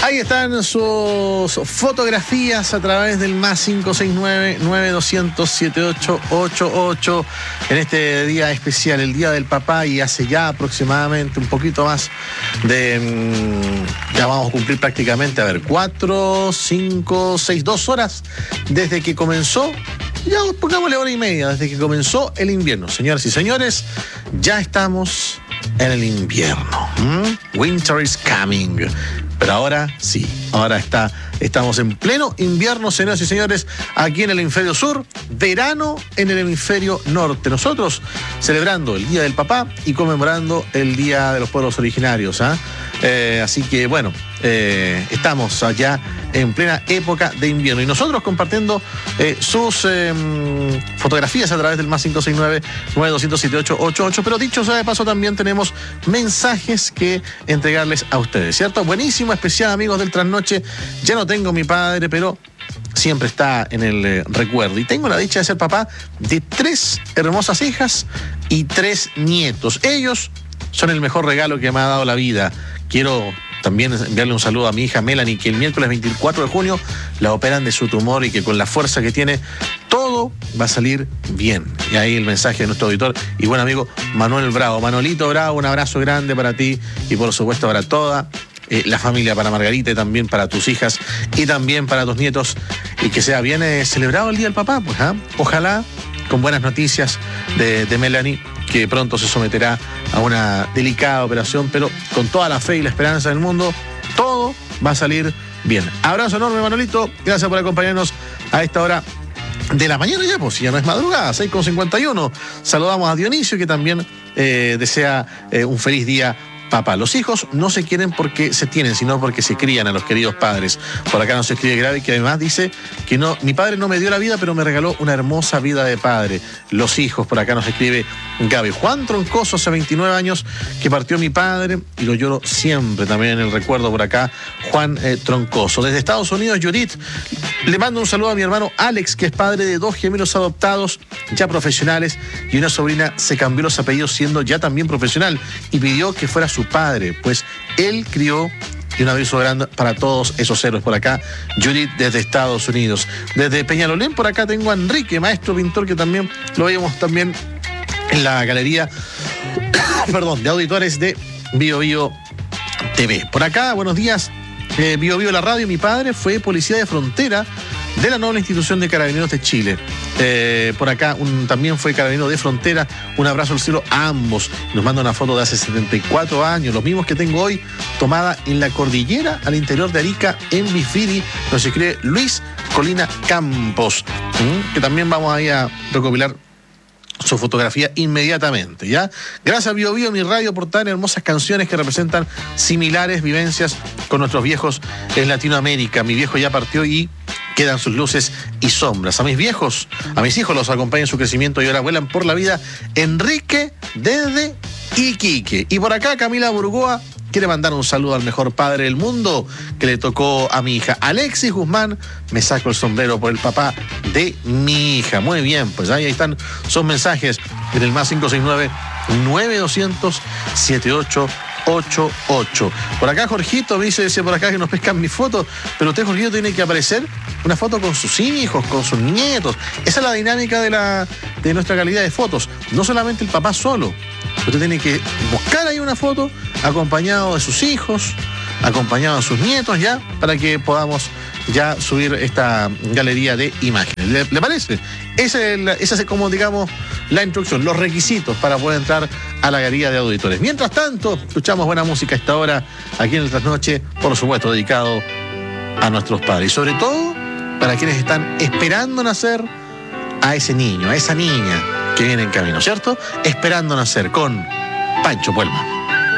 Ahí están sus fotografías a través del más 569-9200-7888 en este día especial, el Día del Papá, y hace ya aproximadamente un poquito más de... ya vamos a cumplir prácticamente, 4, 5, 6, 2 horas desde que comenzó, ya pongámosle hora y media, desde que comenzó el invierno. Señoras y señores, ya estamos en el invierno. Winter is coming. Pero ahora sí, estamos en pleno invierno, señoras y señores, aquí en el hemisferio sur, verano en el hemisferio norte. Nosotros celebrando el Día del Papá y conmemorando el Día de los Pueblos Originarios. Así que bueno, estamos allá en plena época de invierno y nosotros compartiendo sus fotografías a través del más 569-9200-7888. Pero dicho sea de paso, también tenemos mensajes que entregarles a ustedes, ¿cierto? Buenísimo, especial, amigos del Trasnoche. Ya no tengo mi padre, pero siempre está en el recuerdo. Y tengo la dicha de ser papá de 3 hermosas hijas y 3 nietos. Ellos son el mejor regalo que me ha dado la vida. Quiero también enviarle un saludo a mi hija Melanie, que el miércoles 24 de junio la operan de su tumor y que con la fuerza que tiene, todo va a salir bien. Y ahí el mensaje de nuestro auditor y buen amigo Manuel Bravo. Manolito Bravo, un abrazo grande para ti y por supuesto para toda la familia, para Margarita y también para tus hijas y también para tus nietos. Y que sea bien celebrado el Día del Papá, pues, ojalá con buenas noticias de Melanie, que pronto se someterá a una delicada operación, pero con toda la fe y la esperanza del mundo, todo va a salir bien. Abrazo enorme, Manolito. Gracias por acompañarnos a esta hora de la mañana ya, pues ya no es madrugada, 6:51. Saludamos a Dionisio, que también desea un feliz día, papá. Los hijos no se quieren porque se tienen, sino porque se crían a los queridos padres. Por acá nos escribe Gravi, que además dice que no, mi padre no me dio la vida, pero me regaló una hermosa vida de padre. Los hijos, por acá nos escribe Gaby. Juan Troncoso, hace 29 años que partió mi padre y lo lloro siempre, también en el recuerdo por acá, Juan Troncoso. Desde Estados Unidos, Judith, le mando un saludo a mi hermano Alex, que es padre de 2 gemelos adoptados, ya profesionales, y una sobrina se cambió los apellidos siendo ya también profesional y pidió que fuera su padre, pues él crió. Y un abrazo grande para todos esos héroes. Por acá, Judith desde Estados Unidos. Desde Peñalolén, por acá tengo a Enrique, maestro pintor, que también lo veíamos también en la galería de auditores de Bio Bio TV. Por acá, buenos días, Bio Bio la radio. Mi padre fue policía de frontera de la noble institución de Carabineros de Chile. Por acá también fue carabinero de frontera. Un abrazo al cielo a ambos. Nos manda una foto de hace 74 años, los mismos que tengo hoy, tomada en la cordillera al interior de Arica, en Bifiri. Nos escribe Luis Colina Campos, que también vamos ahí a recopilar su fotografía inmediatamente, ¿ya? Gracias a Bio Bio, mi radio, por tan hermosas canciones que representan similares vivencias con nuestros viejos en Latinoamérica. Mi viejo ya partió y quedan sus luces y sombras. A mis hijos los acompaña en su crecimiento y ahora vuelan por la vida. Enrique desde Iquique. Y por acá Camila Burgoa quiere mandar un saludo al mejor padre del mundo que le tocó a mi hija. Alexis Guzmán, me saco el sombrero por el papá de mi hija. Muy bien, pues ahí están, son mensajes en el más 569-9200-7888. Por acá Jorgito me dice por acá que nos pescan mis fotos, pero usted, Jorgito, tiene que aparecer una foto con sus hijos, con sus nietos. Esa es la dinámica de nuestra calidad de fotos. No solamente el papá solo. Usted tiene que buscar ahí una foto acompañado de sus hijos, acompañado de sus nietos, ya, para que podamos ya subir esta galería de imágenes. ¿Le parece? Esa es como, digamos, la instrucción, los requisitos para poder entrar a la galería de auditores. Mientras tanto, escuchamos buena música a esta hora, aquí en el Trasnoche, por supuesto, dedicado a nuestros padres. Y sobre todo, para quienes están esperando nacer a ese niño, a esa niña que viene en camino, ¿cierto? Esperando nacer, con Pancho Puelma.